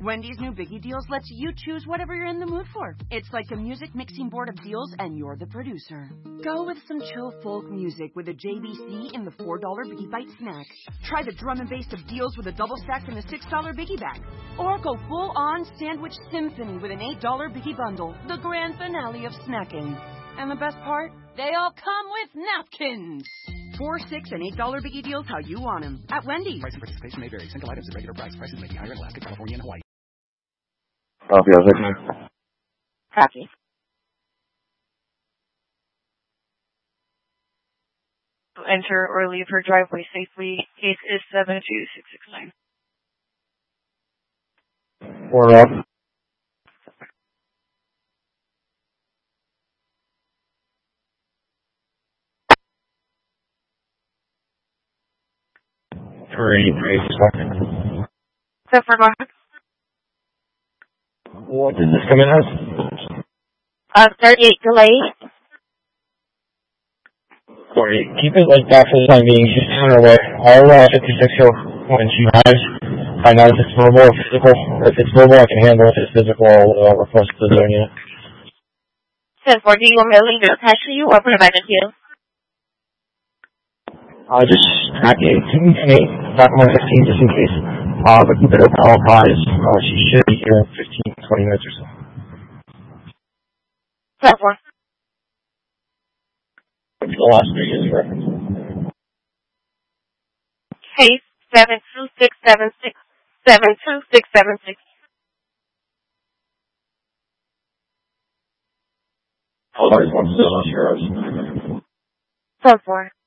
Wendy's new Biggie Deals lets you choose whatever you're in the mood for. It's like a music mixing board of deals, and you're the producer. Go with some chill folk music with a JBC in the $4 Biggie Bite snack. Try the drum and bass of deals with a double stack in the $6 Biggie Bag. Or go full-on sandwich symphony with an $8 Biggie Bundle, the grand finale of snacking. And the best part? They all come with napkins. $4, $6, and $8 Biggie Deals how you want them. At Wendy's. Price and participation may vary. Single items at regular price. Prices may be higher in Alaska, California, and Hawaii. Copy, I was listening. Copy. Enter or leave her driveway safely. Case is 72669. 4 up. So for go ahead. What did this come in as? 38 delay. 40. Keep it like that for the time being. She's on her way. I'll 56 here when she arrives. Find out if it's mobile or physical. If it's mobile, I can handle it. If it's physical, I'll request the zone unit. 10-4, do you want me to leave it attached to you or put it back into you? Just hack it. Back on 15 just in case. But keep it open all times. She should be here in 15, 20 minutes or so. 10-4. The last 3 years of reference. Case 72676. 72676. Hold on, 1 still on yours. 10-4.